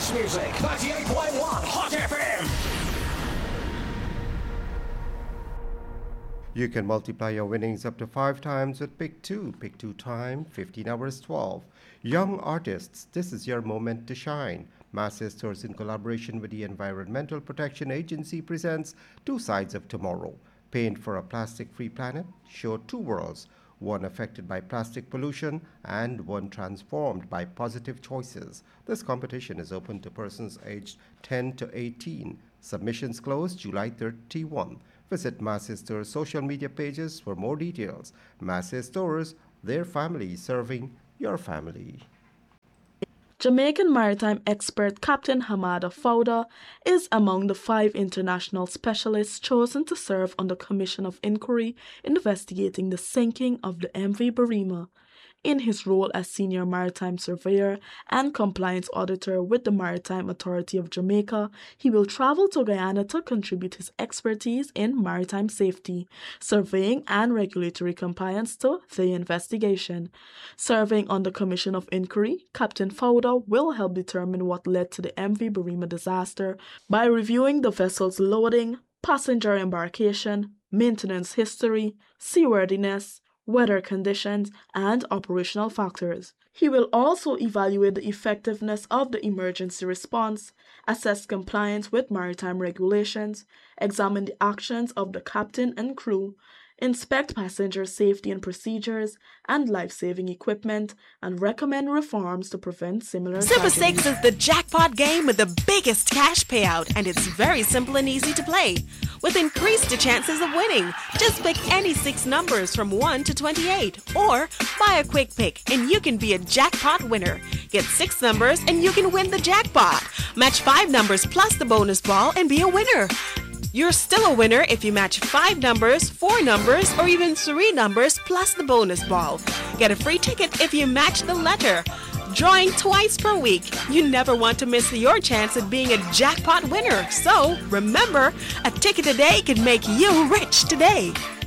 best music, 98.1 Hot FM. You can multiply your winnings up to 5 times with Pick 2. Pick 2 time, 15 hours 12. Young artists, this is your moment to shine. Master Stores, in collaboration with the Environmental Protection Agency, presents Two Sides of Tomorrow. Paint for a plastic-free planet. Show two worlds, one affected by plastic pollution and one transformed by positive choices. This competition is open to persons aged 10 to 18. Submissions close July 31. Visit Massey Stores' social media pages for more details. Massey Stores, their family serving your family. Jamaican maritime expert Captain Hamada Fowda is among the 5 international specialists chosen to serve on the Commission of Inquiry investigating the sinking of the MV Barima. In his role as Senior Maritime Surveyor and Compliance Auditor with the Maritime Authority of Jamaica, he will travel to Guyana to contribute his expertise in maritime safety, surveying and regulatory compliance to the investigation. Serving on the Commission of Inquiry, Captain Fowda will help determine what led to the MV Barima disaster by reviewing the vessel's loading, passenger embarkation, maintenance history, seaworthiness, weather conditions, and operational factors. He will also evaluate the effectiveness of the emergency response, assess compliance with maritime regulations, examine the actions of the captain and crew, inspect passenger safety and procedures and life-saving equipment, and recommend reforms to prevent similar Super tragedies. 6 is the jackpot game with the biggest cash payout, and it's very simple and easy to play. With increased chances of winning, just pick any 6 numbers from 1 to 28, or buy a quick pick and you can be a jackpot winner. Get 6 numbers and you can win the jackpot. Match 5 numbers plus the bonus ball and be a winner. You're still a winner if you match 5 numbers, 4 numbers, or even 3 numbers plus the bonus ball. Get a free ticket if you match the letter. Drawing twice per week. You never want to miss your chance at being a jackpot winner. So, remember, a ticket a day can make you rich today.